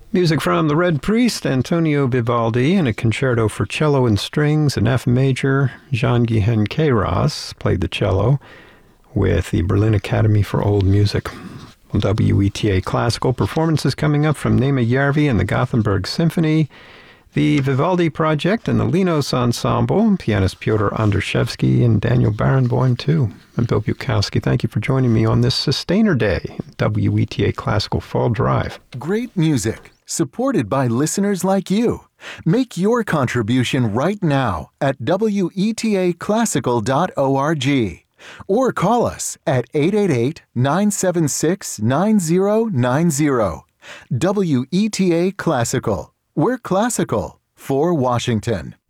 Music from The Red Priest, Antonio Vivaldi, and a concerto for cello and strings in F major. Jean-Guihen Queyras played the cello with the Berlin Academy for Old Music. WETA Classical performances coming up from Nema Järvi and the Gothenburg Symphony, the Vivaldi Project and the Linos Ensemble, pianist Pyotr Andrushevsky and Daniel Barenboim, too. I'm Bill Bukowski. Thank you for joining me on this Sustainer Day, WETA Classical Fall Drive. Great music, supported by listeners like you. Make your contribution right now at wetaclassical.org or call us at 888-976-9090. WETA Classical. We're classical for Washington.